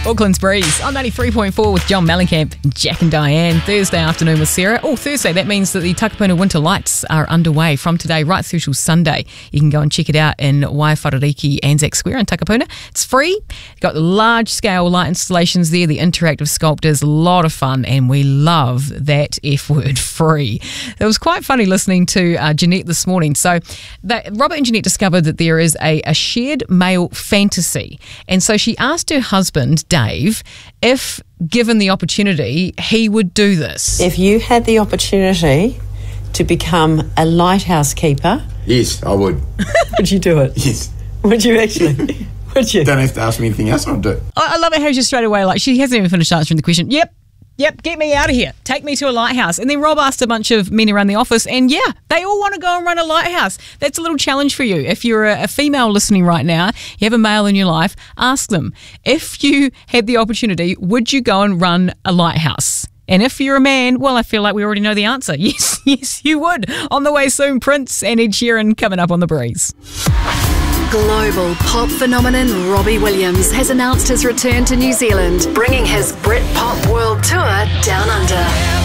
Auckland's Breeze on 93.4 with John Mellencamp, Jack and Diane. Thursday afternoon with Sarah. Thursday, that means that the Takapuna Winter Lights are underway from today right through till Sunday. You can go and check it out in Waiwharariki Anzac Square in Takapuna. It's free. You've got the large-scale light installations there, the interactive sculptors, a lot of fun, and we love that F word, free. It was quite funny listening to Jeanette this morning. So Robert and Jeanette discovered that there is a shared male fantasy, and so she asked her husband, Dave, if given the opportunity, he would do this. If you had the opportunity to become a lighthouse keeper... Yes, I would. Would you do it? Yes. Would you actually? Would you? Don't have to ask me anything else, I'll do it. I love it how she's straight away, like, she hasn't even finished answering the question. Yep, get me out of here. Take me to a lighthouse. And then Rob asked a bunch of men around the office, and yeah, they all want to go and run a lighthouse. That's a little challenge for you. If you're a female listening right now, you have a male in your life, ask them, if you had the opportunity, would you go and run a lighthouse? And if you're a man, well, I feel like we already know the answer. Yes, you would. On the way soon, Prince and Ed Sheeran coming up on The Breeze. Global pop phenomenon Robbie Williams has announced his return to New Zealand, bringing his Britpop World Tour Down Under.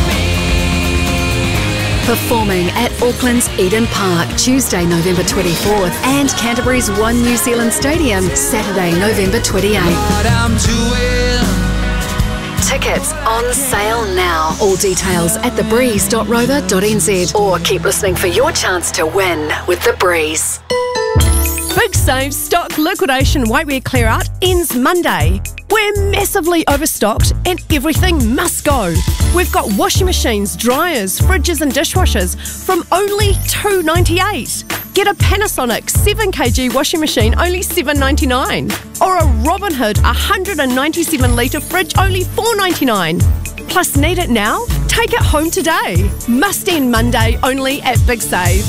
Performing at Auckland's Eden Park Tuesday, November 24th and Canterbury's One New Zealand Stadium Saturday, November 28th. Tickets on sale now. All details at thebreeze.rover.nz or keep listening for your chance to win with The Breeze. Big Save stock liquidation whitewear clear out ends Monday. We're massively overstocked and everything must go. We've got washing machines, dryers, fridges and dishwashers from only $2.98. Get a Panasonic 7kg washing machine, only $7.99. Or a Robin Hood 197 litre fridge, only $4.99. Plus, need it now? Take it home today. Must end Monday, only at Big Save.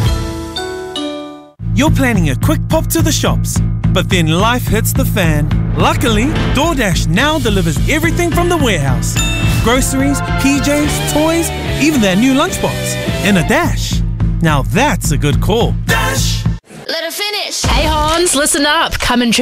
You're planning a quick pop to the shops, but then life hits the fan. Luckily, DoorDash now delivers everything from the warehouse. Groceries, PJs, toys, even their new lunchbox. In a dash. Now that's a good call. Dash! Let her finish. Hey Hans, listen up. Come and